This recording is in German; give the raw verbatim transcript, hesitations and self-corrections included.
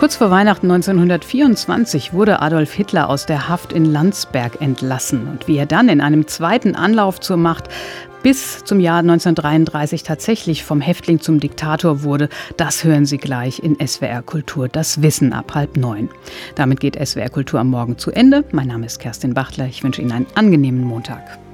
Kurz vor Weihnachten neunzehnhundertvierundzwanzig wurde Adolf Hitler aus der Haft in Landsberg entlassen. Und wie er dann in einem zweiten Anlauf zur Macht bis zum Jahr neunzehnhundertdreiunddreißig tatsächlich vom Häftling zum Diktator wurde, das hören Sie gleich in S W R Kultur, das Wissen ab halb neun. Damit geht S W R Kultur am Morgen zu Ende. Mein Name ist Kerstin Bachtler. Ich wünsche Ihnen einen angenehmen Montag.